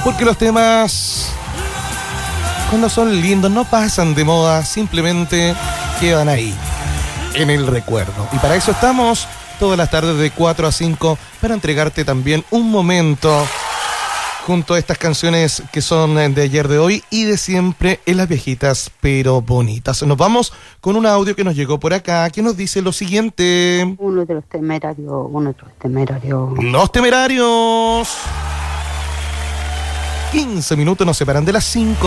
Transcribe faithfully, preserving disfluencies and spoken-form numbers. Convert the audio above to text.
Porque los temas, cuando son lindos, no pasan de moda, simplemente quedan ahí, en el recuerdo. Y para eso estamos todas las tardes de cuatro a cinco, para entregarte también un momento junto a estas canciones que son de ayer, de hoy y de siempre, en las viejitas pero bonitas. Nos vamos con un audio que nos llegó por acá, que nos dice lo siguiente. Uno de los temerarios, uno de los temerarios. Los Temerarios. quince minutos nos separan de las cinco.